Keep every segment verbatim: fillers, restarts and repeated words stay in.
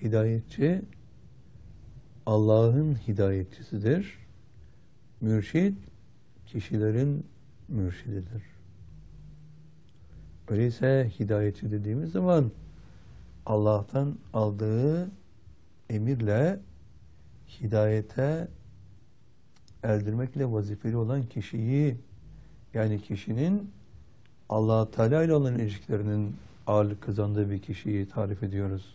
Hidayetçi Allah'ın hidayetçisidir. Mürşid kişilerin mürşididir. Öyleyse hidayetçi dediğimiz zaman Allah'tan aldığı emirle hidayete erdirmekle vazifeli olan kişiyi, yani kişinin Allah Teala ile olan ilişkilerinin ağırlık kazandığı bir kişiyi tarif ediyoruz.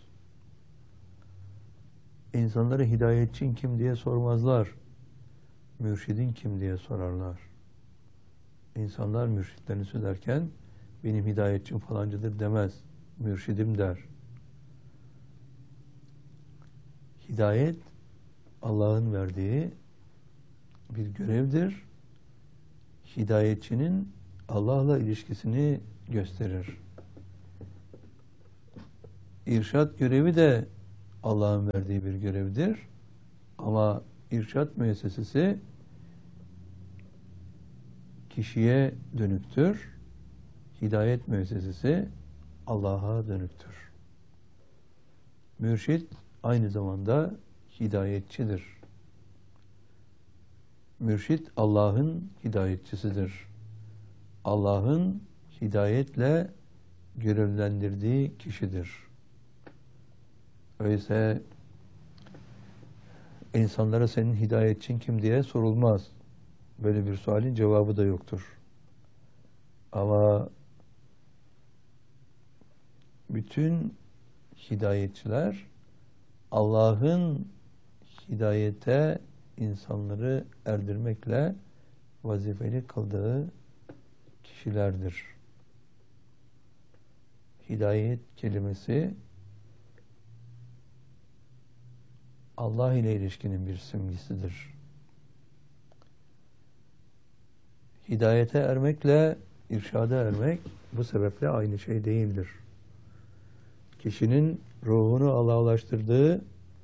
İnsanlara hidayetçin kim diye sormazlar. Mürşidin kim diye sorarlar. İnsanlar mürşitlerini söylerken benim hidayetçim falancıdır demez. Mürşidim der. Hidayet Allah'ın verdiği bir görevdir. Hidayetçinin Allah'la ilişkisini gösterir. İrşad görevi de Allah'ın verdiği bir görevdir. Ama irşad müessesesi kişiye dönüktür. Hidayet müessesesi Allah'a dönüktür. Mürşid aynı zamanda hidayetçidir. Mürşid Allah'ın hidayetçisidir. Allah'ın hidayetle görevlendirdiği kişidir. Öyleyse insanlara senin hidayetçin kim diye sorulmaz. Böyle bir sualin cevabı da yoktur. Ama bütün hidayetçiler Allah'ın hidayete insanları erdirmekle vazifeli kıldığı kişilerdir. Hidayet kelimesi Allah ile ilişkinin bir simgesidir. Hidayete ermekle irşada ermek bu sebeple aynı şey değildir. Kişinin ruhunu Allah'a ulaştırdığı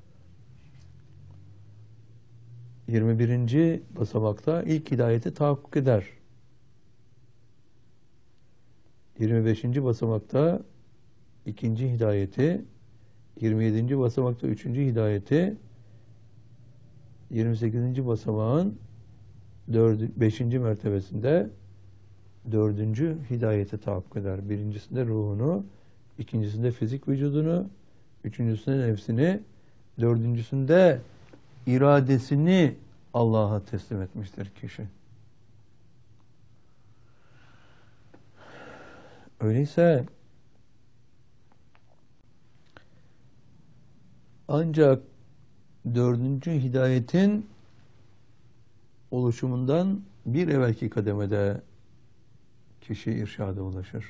yirmi birinci basamakta ilk hidayeti tahakkuk eder. yirmi beşinci basamakta ikinci hidayeti, yirmi yedinci basamakta üçüncü hidayeti, yirmi sekizinci basamağın beşinci mertebesinde dördüncü hidayeti tahakkuk eder. Birincisinde ruhunu, ikincisinde fizik vücudunu, üçüncüsünde nefsini, dördüncüsünde iradesini Allah'a teslim etmiştir kişi. Öyleyse ancak dördüncü hidayetin oluşumundan bir evvelki kademede kişi irşada ulaşır.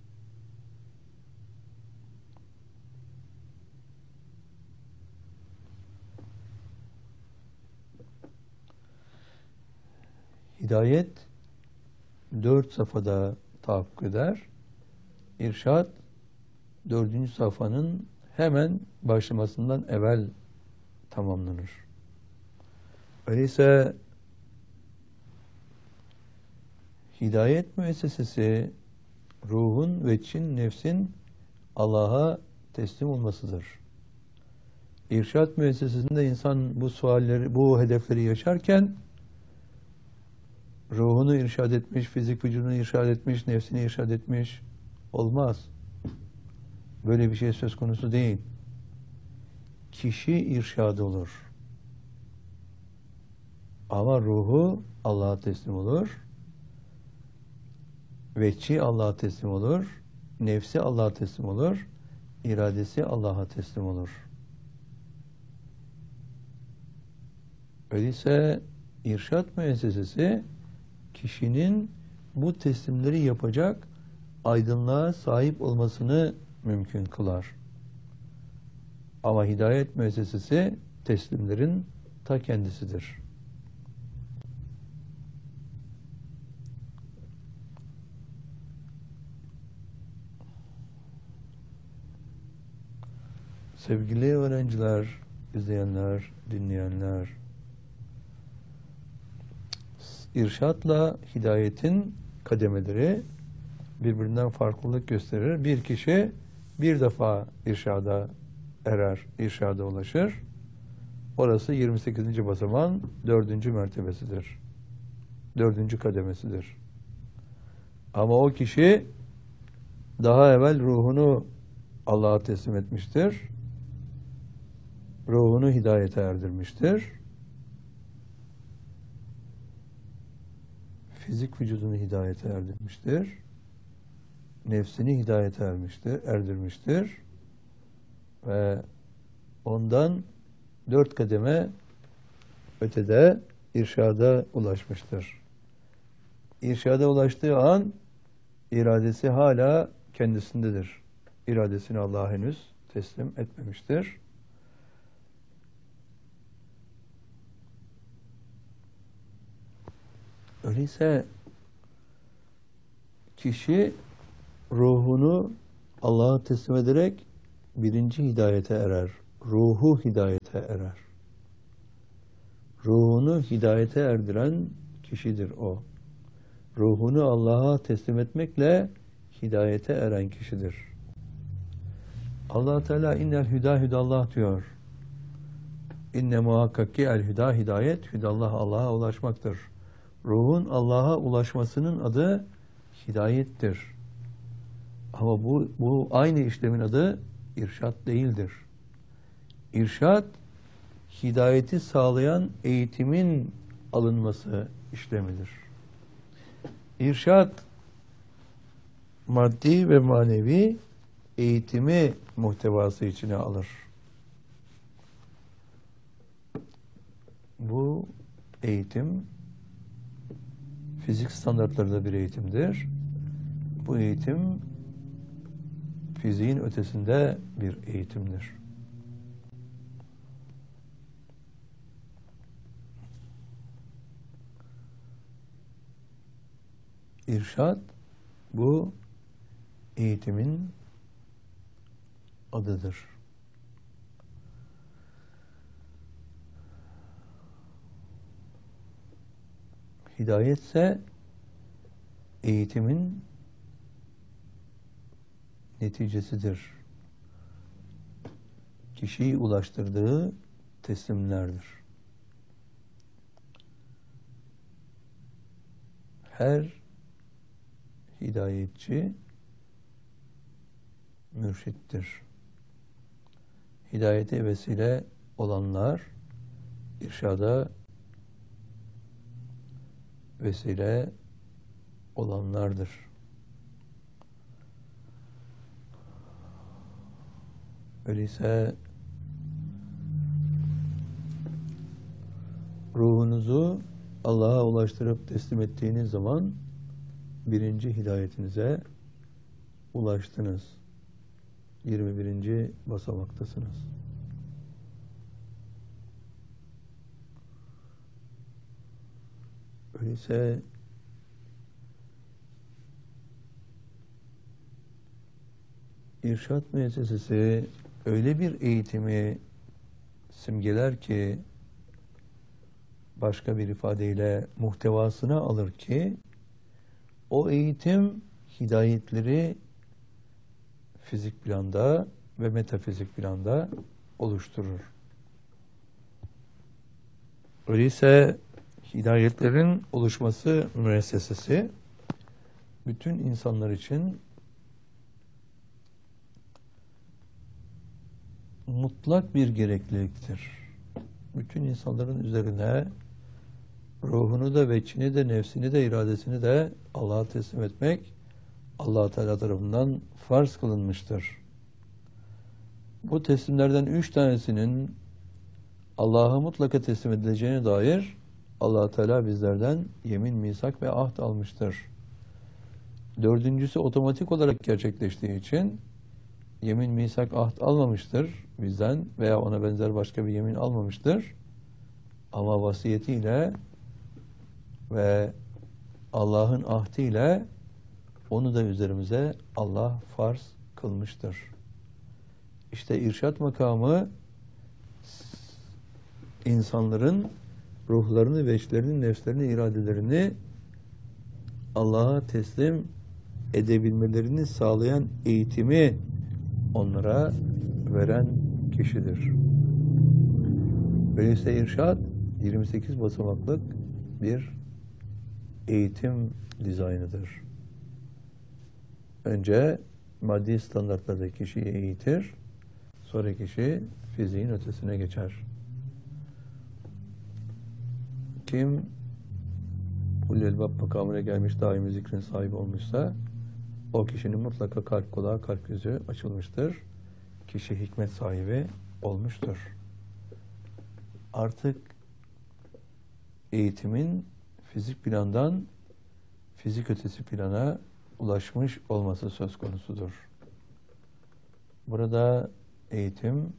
Hidayet dört safhada tahakkuk eder. İrşad dördüncü safhanın hemen başlamasından evvel tamamlanır. Öyleyse hidayet müessesesi ruhun ve çin nefsin Allah'a teslim olmasıdır. İrşad müessesesinde insan bu sualleri, bu hedefleri yaşarken ruhunu irşad etmiş, fizik vücudunu irşad etmiş, nefsini irşad etmiş olmaz. Böyle bir şey söz konusu değil. Kişi irşad olur. Ama ruhu Allah'a teslim olur. Veçi Allah'a teslim olur. Nefsi Allah'a teslim olur. İradesi Allah'a teslim olur. Öyleyse irşad müessesesi kişinin bu teslimleri yapacak aydınlığa sahip olmasını mümkün kılar. Ama hidayet müessesesi teslimlerin ta kendisidir. Sevgili öğrenciler, izleyenler, dinleyenler, irşatla hidayetin kademeleri birbirinden farklılık gösterir. Bir kişi bir defa irşada erer, irşada ulaşır. Orası yirmi sekizinci basamağın dördüncü mertebesidir. Dördüncü kademesidir. Ama o kişi daha evvel ruhunu Allah'a teslim etmiştir. Ruhunu hidayete erdirmiştir. Fizik vücudunu hidayete erdirmiştir. Nefsini hidayete ermiştir, erdirmiştir. Ve ondan dört kademe ötede irşada ulaşmıştır. İrşada ulaştığı an iradesi hala kendisindedir. İradesini Allah'a henüz teslim etmemiştir. Öyleyse kişi ruhunu Allah'a teslim ederek birinci hidayete erer. Ruhu hidayete erer. Ruhunu hidayete erdiren kişidir o. Ruhunu Allah'a teslim etmekle hidayete eren kişidir. Allah Teala innel hüda hüdallah diyor. İnne muhakkak ki el hüda hidayet, hüdallah Allah'a ulaşmaktır. Ruhun Allah'a ulaşmasının adı hidayettir. Ama bu, bu aynı işlemin adı irşat değildir. İrşat, hidayeti sağlayan eğitimin alınması işlemidir. İrşat, maddi ve manevi eğitimi muhtevası içine alır. Bu eğitim, fizik standartlarında bir eğitimdir. Bu eğitim, fiziğin ötesinde bir eğitimdir. İrşad, bu eğitimin adıdır. Hidayet ise eğitimin neticesidir. Kişiyi ulaştırdığı teslimlerdir. Her hidayetçi mürşittir. Hidayete vesile olanlar irşada vesile olanlardır. Öyleyse ruhunuzu Allah'a ulaştırıp teslim ettiğiniz zaman birinci hidayetinize ulaştınız. yirmi birinci basamaktasınız. Öyleyse İrşad müessesesi öyle bir eğitimi simgeler ki, başka bir ifadeyle muhtevasına alır ki, o eğitim hidayetleri fizik planda ve metafizik planda oluşturur. Öyleyse hidayetlerin oluşması müessesesi bütün insanlar için mutlak bir gerekliliktir. Bütün insanların üzerine ruhunu da, veçini de, nefsini de, iradesini de Allah'a teslim etmek Allah Teala tarafından farz kılınmıştır. Bu teslimlerden üç tanesinin Allah'a mutlaka teslim edileceğine dair Allah Teala bizlerden yemin, misak ve ahd almıştır. Dördüncüsü otomatik olarak gerçekleştiği için yemin, misak, ahd almamıştır bizden veya ona benzer başka bir yemin almamıştır. Ama vasiyetiyle ve Allah'ın ahdiyle onu da üzerimize Allah farz kılmıştır. İşte irşat makamı insanların ruhlarını, veçlerini, nefslerini, iradelerini Allah'a teslim edebilmelerini sağlayan eğitimi onlara veren kişidir. Öyleyse irşad yirmi sekiz basamaklık bir eğitim dizaynıdır. Önce maddi standartlarda kişiyi eğitir, sonra kişi fiziğin ötesine geçer. Kim Ulul Elbab makamına gelmiş, daimi zikrin sahibi olmuşsa, o kişinin mutlaka kalp kulağı, kalp gözü açılmıştır. Kişi hikmet sahibi olmuştur. Artık eğitimin fizik plandan fizik ötesi plana ulaşmış olması söz konusudur. Burada eğitim,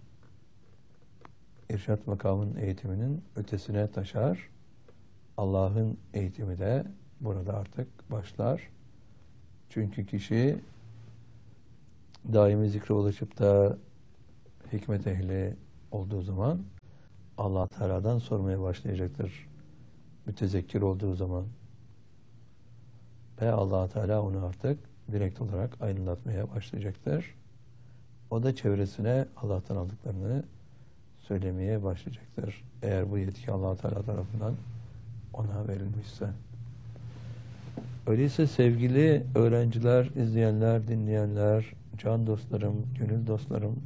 irşad makamının eğitiminin ötesine taşar. Allah'ın eğitimi de burada artık başlar. Çünkü kişi daimi zikre ulaşıp da hikmet ehli olduğu zaman Allah Teala'dan sormaya başlayacaktır. Mütezekkir olduğu zaman. Ve Allah Teala onu artık direkt olarak aydınlatmaya başlayacaktır. O da çevresine Allah'tan aldıklarını söylemeye başlayacaktır. Eğer bu yetki Allah Teala tarafından ona verilmişse. Öyleyse sevgili öğrenciler, izleyenler, dinleyenler, can dostlarım, gönül dostlarım,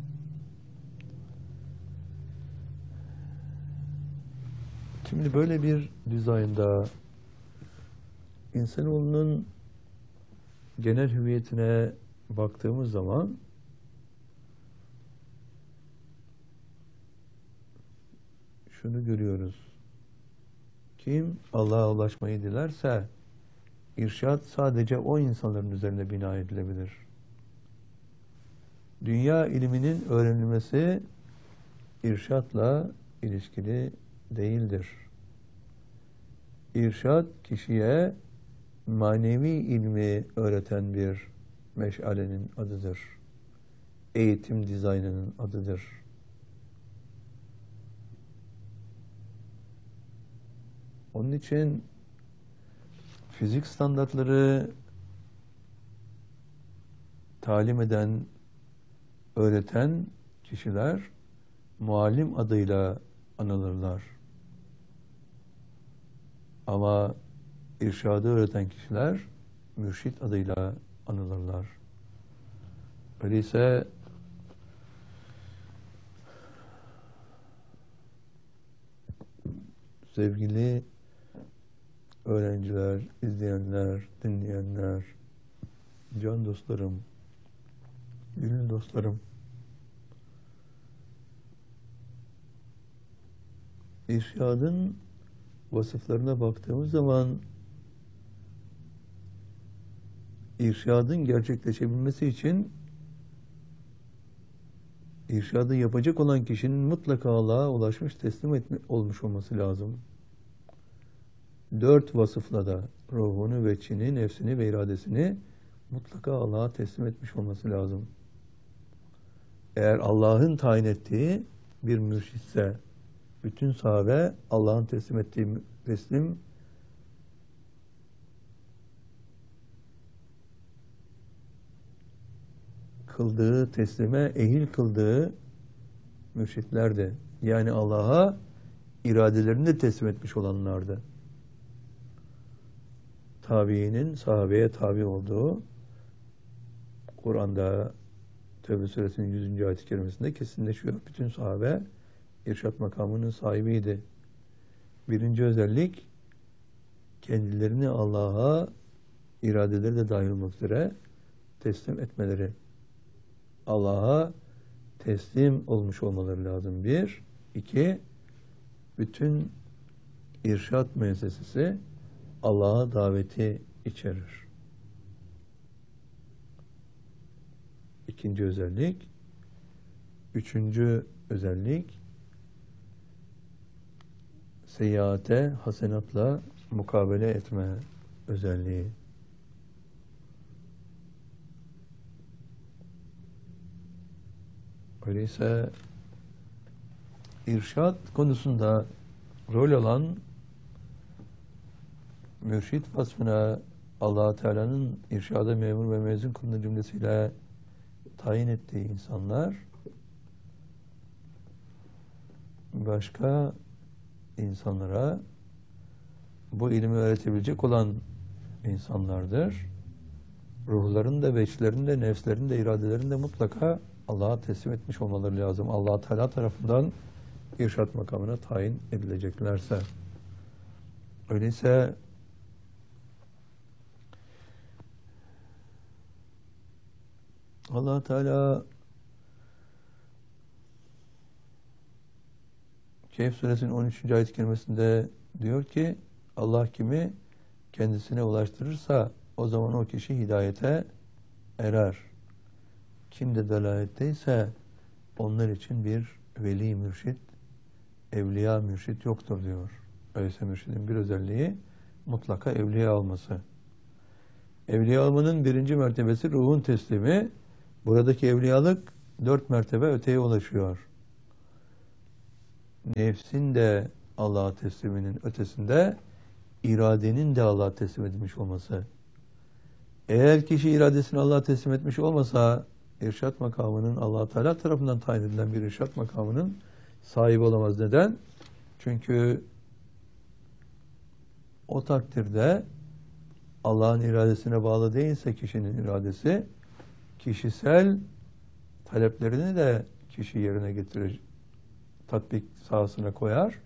şimdi böyle bir dizaynda insanoğlunun genel hüviyetine baktığımız zaman şunu görüyoruz. Kim Allah'a ulaşmayı dilerse irşad sadece o insanların üzerine bina edilebilir. Dünya ilminin öğrenilmesi irşatla ilişkili değildir. İrşad kişiye manevi ilmi öğreten bir meşalenin adıdır. Eğitim dizaynının adıdır. Onun için fizik standartları talim eden, öğreten kişiler muallim adıyla anılırlar. Ama irşadı öğreten kişiler mürşit adıyla anılırlar. Öyleyse sevgili öğrenciler, izleyenler, dinleyenler, can dostlarım, gönül dostlarım, irşadın vasıflarına baktığımız zaman irşadın gerçekleşebilmesi için irşadı yapacak olan kişinin mutlaka Allah'a ulaşmış, teslim etme, olmuş olması lazım. Dört vasıfla da ruhunu ve çini, nefsini ve iradesini mutlaka Allah'a teslim etmiş olması lazım. Eğer Allah'ın tayin ettiği bir mürşitse, bütün sahabe Allah'ın teslim ettiği teslim kıldığı, teslime ehil kıldığı mürşitlerdi. Yani Allah'a iradelerini de teslim etmiş olanlardı. Tabiinin sahabeye tabi olduğu Kur'an'da Tevbe suresinin yüzüncü ayet-i kerimesinde kesinleşiyor. Bütün sahabe irşad makamının sahibiydi. Birinci özellik kendilerini Allah'a iradeleri de dahil olmak üzere teslim etmeleri. Allah'a teslim olmuş olmaları lazım. Bir. iki Bütün irşad müessesesi Allah'a daveti içerir. İkinci özellik. Üçüncü özellik seyyiate hasenatla mukabele etme özelliği. Öyleyse irşad konusunda rol alan mürşit vasfına Allah Teala'nın irşada memur ve mezun kıldığı cümlesiyle tayin ettiği insanlar başka insanlara bu ilmi öğretebilecek olan insanlardır. Ruhlarını da, veçlerini de, nefslerini de, iradelerini de mutlaka Allah'a teslim etmiş olmaları lazım. Allah Teala tarafından irşad makamına tayin edileceklerse. Öyleyse Allah Teala Kehf suresinin on üçüncü ayet-i kerimesinde diyor ki Allah kimi kendisine ulaştırırsa o zaman o kişi hidayete erer. Kim de delaletteyse onlar için bir veli mürşit, evliya mürşit yoktur diyor. Öyleyse mürşidin bir özelliği mutlaka evliya olması. Evliya olmanın birinci mertebesi ruhun teslimi. Buradaki evliyalık dört mertebe öteye ulaşıyor. Nefsin de Allah'a tesliminin ötesinde iradenin de Allah'a teslim edilmiş olması. Eğer kişi iradesini Allah'a teslim etmiş olmasa irşad makamının Allah Teala tarafından tayin edilen bir irşad makamının sahibi olamaz. Neden? Çünkü o takdirde Allah'ın iradesine bağlı değilse kişinin iradesi, kişisel taleplerini de kişi yerine getirir, tatbik sahasına koyar.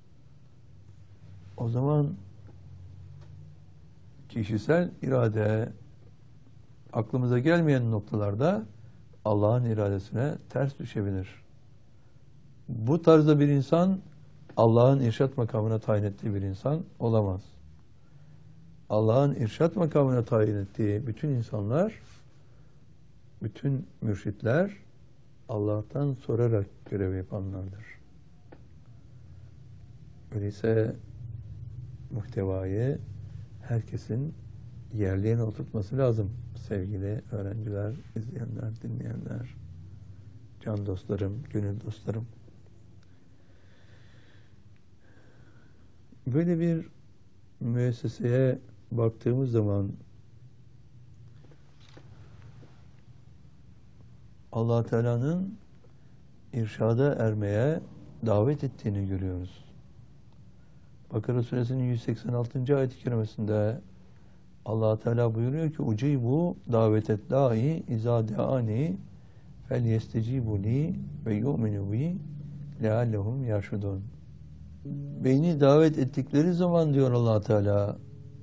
O zaman kişisel irade aklımıza gelmeyen noktalarda Allah'ın iradesine ters düşebilir. Bu tarzda bir insan Allah'ın irşad makamına tayin ettiği bir insan olamaz. Allah'ın irşad makamına tayin ettiği bütün insanlar, bütün mürşitler Allah'tan sorarak görev yapanlardır. Öyleyse muhtevayı herkesin yerliğine oturtması lazım. Sevgili öğrenciler, izleyenler, dinleyenler, can dostlarım, gönül dostlarım. Böyle bir müesseseye baktığımız zaman Allah Teala'nın irşada ermeye davet ettiğini görüyoruz. Bakara suresinin yüz seksen altıncı ayet-i kerimesinde Allah Teala buyuruyor ki ucibu davetet da'i izâ de'ani fel yestecibu li ve yu'minu bi leallehum yarşudun. Beni davet ettikleri zaman diyor Allah Teala,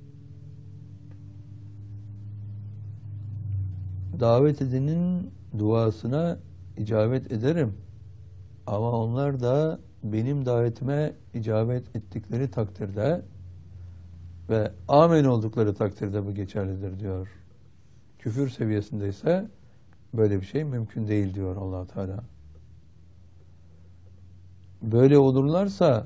davet edenin duasına icabet ederim. Ama onlar da benim davetime icabet ettikleri takdirde ve amin oldukları takdirde bu geçerlidir diyor. Küfür seviyesindeyse böyle bir şey mümkün değil diyor Allah Teala. Böyle olurlarsa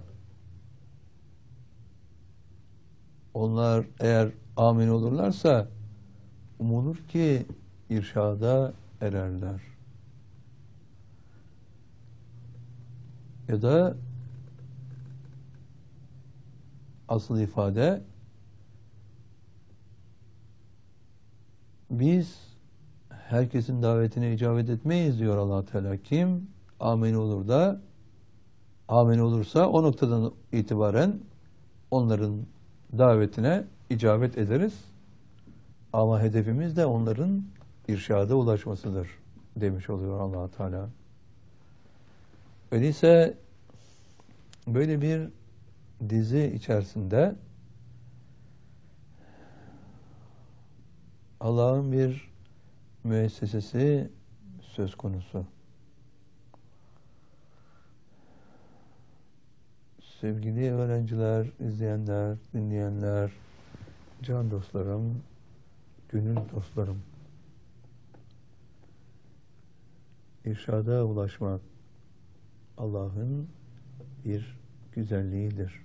onlar eğer amin olurlarsa umulur ki irşada ererler. Ya da asıl ifade biz herkesin davetine icabet etmeyiz diyor Allah Teala. Kim amin olur da amin olursa o noktadan itibaren onların davetine icabet ederiz. Ama hedefimiz de onların irşada ulaşmasıdır demiş oluyor Allah Teala. Öyleyse böyle bir dizi içerisinde Allah'ın bir müessesesi söz konusu. Sevgili öğrenciler, izleyenler, dinleyenler, can dostlarım, gönül dostlarım. İrşada ulaşmak Allah'ın bir güzelliğidir.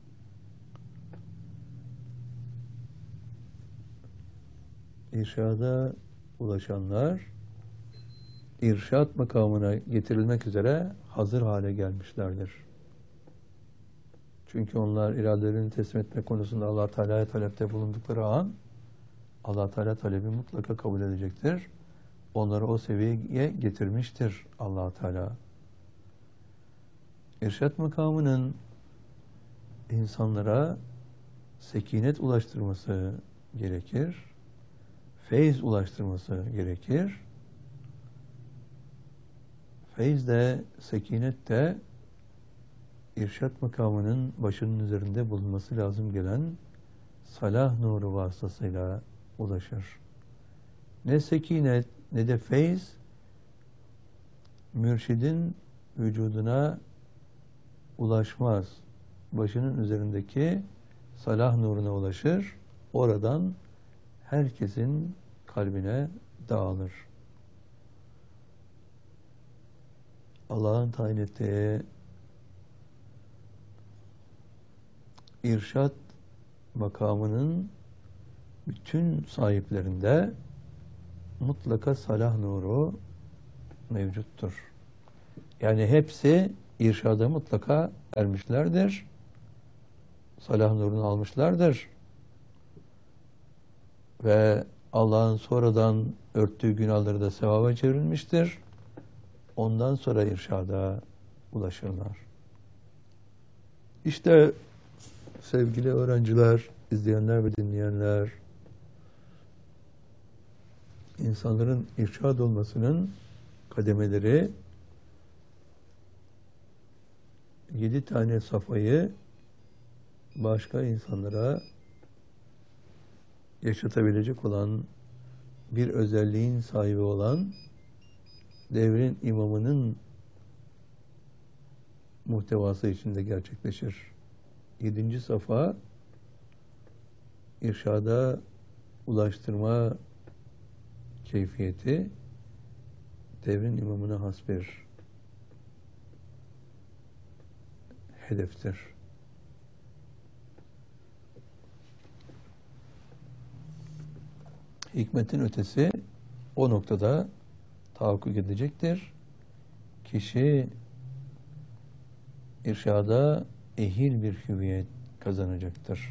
İrşada ulaşanlar irşad makamına getirilmek üzere hazır hale gelmişlerdir. Çünkü onlar iradelerini teslim etme konusunda Allah Teala'ya talepte bulundukları an Allah Teala talebi mutlaka kabul edecektir. Onları o seviyeye getirmiştir Allah Teala. irşat makamının insanlara sekinet ulaştırması gerekir. Feyz ulaştırması gerekir. Feyz de, sekinet de irşat makamının başının üzerinde bulunması lazım gelen salah nuru vasıtasıyla ulaşır. Ne sekinet ne de feyz mürşidin vücuduna ulaşmaz. Başının üzerindeki salah nuruna ulaşır. Oradan herkesin kalbine dağılır. Allah'ın tayin ettiği irşat makamının bütün sahiplerinde mutlaka salah nuru mevcuttur. Yani hepsi irşada mutlaka ermişlerdir. Salah nurunu almışlardır. Ve Allah'ın sonradan örttüğü günahları da sevaba çevrilmiştir. Ondan sonra irşada ulaşırlar. İşte sevgili öğrenciler, izleyenler ve dinleyenler, insanların irşad olmasının kademeleri yedi tane safayı başka insanlara yaşatabilecek olan bir özelliğin sahibi olan devrin imamının muhtevası içinde gerçekleşir. Yedinci safa irşada ulaştırma keyfiyeti devrin imamına has bir hedeftir. Hikmetin ötesi o noktada tahakkuk edecektir. Kişi irşada ehil bir hüviyet kazanacaktır.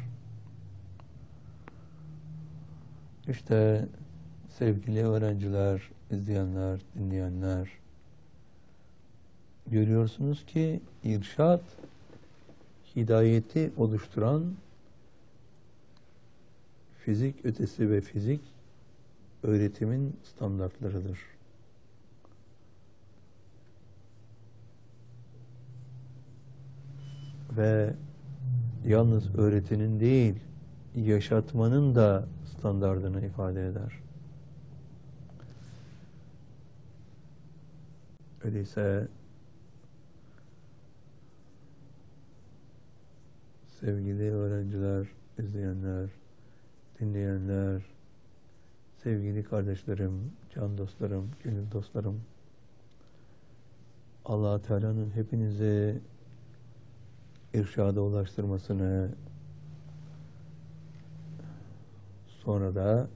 İşte sevgili öğrenciler, izleyenler, dinleyenler, görüyorsunuz ki irşad, hidayeti oluşturan fizik ötesi ve fizik öğretimin standartlarıdır. Ve yalnız öğretinin değil, yaşatmanın da standardını ifade eder. Öyleyse sevgili öğrenciler, izleyenler, dinleyenler, sevgili kardeşlerim, can dostlarım, gönül dostlarım, Allah Teala'nın hepinizi irşada ulaştırmasını, sonra da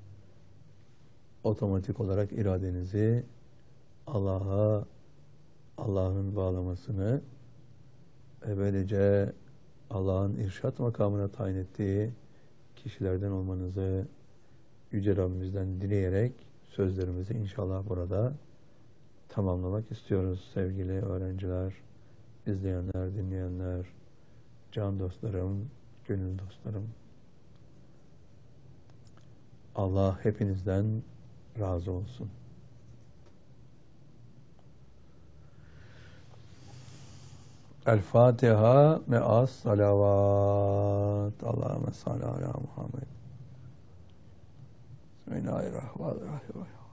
otomatik olarak iradenizi Allah'a, Allah'ın bağlamasını ve böylece Allah'ın irşat makamına tayin ettiği kişilerden olmanızı Yüce Rabbimizden dileyerek sözlerimizi inşallah burada tamamlamak istiyoruz sevgili öğrenciler, izleyenler, dinleyenler, can dostlarım, gönül dostlarım. Allah hepinizden razı olsun. El Fatiha me'as salavat. Allahümme salli ala Muhammed. Bismillahirrahmanirrahim.